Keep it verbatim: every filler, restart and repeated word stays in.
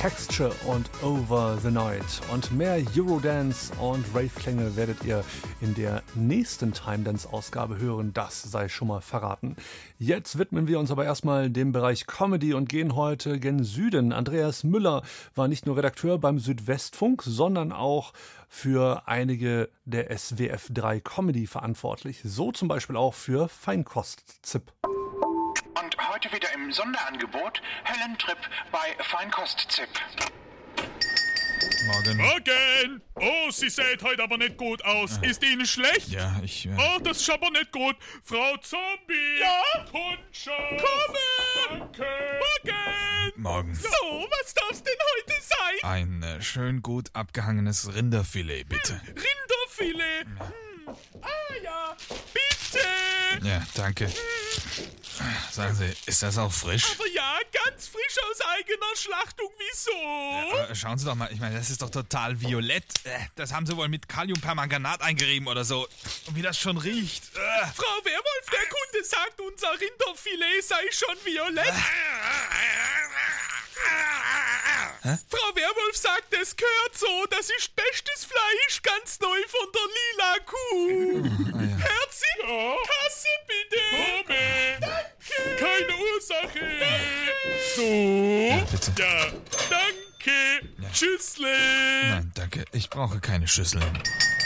Texture und Over the Night. Und mehr Eurodance und Rave-Klänge werdet ihr in der nächsten Time-Dance-Ausgabe hören, das sei schon mal verraten. Jetzt widmen wir uns aber erstmal dem Bereich Comedy und gehen heute gen Süden. Andreas Müller war nicht nur Redakteur beim Südwestfunk, sondern auch für einige der S W F drei Comedy verantwortlich. So zum Beispiel auch für Feinkost-Zip. Und heute wieder im Sonderangebot Höllentrip bei Feinkost-Zip. Morgen. Morgen! Oh, Sie sehen heute aber nicht gut aus. Äh. Ist Ihnen schlecht? Ja, ich... Äh Oh, das ist aber nicht gut. Frau Zombie! Ja? Kundschaft! Komme! Danke! Morgen! Morgen. So, was darf's denn heute sein? Ein äh, schön gut abgehangenes Rinderfilet, bitte. Hm, Rinderfilet! Hm. Ah ja, bitte! Ja, danke. Sagen Sie, ist das auch frisch? Aber ja, ganz frisch aus eigener Schlachtung. Wieso? Ja, äh, schauen Sie doch mal, ich meine, das ist doch total violett. Äh, das haben Sie wohl mit Kaliumpermanganat eingerieben oder so. Und wie das schon riecht. Äh. Frau Werwolf, der Kunde sagt, unser Rinderfilet sei schon violett. Hä? Frau Werwolf sagt, es gehört so, das ist bestes Fleisch, ganz neu von der lila Kuh. Oh, ah, ja. Herzig, ja. Kasse bitte. Komme. Danke. Keine Ursache. Danke. So. Ja, bitte. Ja, danke. Ja. Tschüssle. Nein, danke, ich brauche keine Schüsseln.